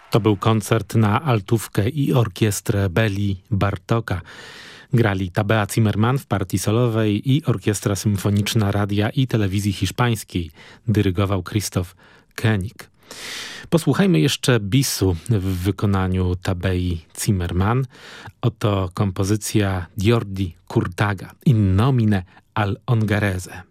To był koncert na altówkę i orkiestrę Beli Bartoka. Grali Tabea Zimmerman w partii solowej i Orkiestra Symfoniczna Radia i Telewizji Hiszpańskiej. Dyrygował Christoph Koenig. Posłuchajmy jeszcze bisu w wykonaniu Tabei Zimmerman. Oto kompozycja Jordi Curtaga, In nomine al Ongherese.